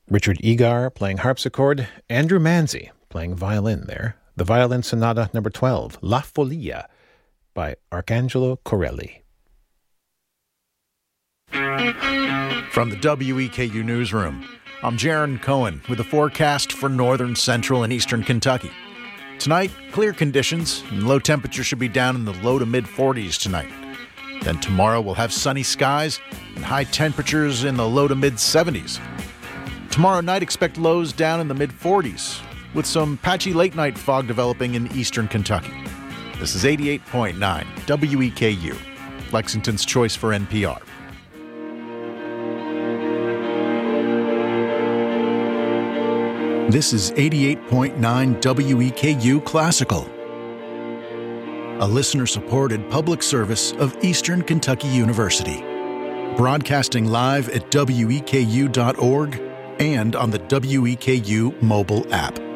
Richard Egar playing harpsichord, Andrew Manzi playing violin there. The Violin Sonata No. 12, La Follia, by Arcangelo Corelli. From the WEKU Newsroom, I'm Jaron Cohen with a forecast for northern, central, and eastern Kentucky. Tonight, clear conditions, and low temperature should be down in the low to mid-40s tonight. Then tomorrow we'll have sunny skies and high temperatures in the low to mid-70s. Tomorrow night, expect lows down in the mid-40s, with some patchy late-night fog developing in eastern Kentucky. This is 88.9 WEKU, Lexington's choice for NPR. This is 88.9 WEKU Classical, a listener-supported public service of Eastern Kentucky University. Broadcasting live at weku.org and on the WEKU mobile app.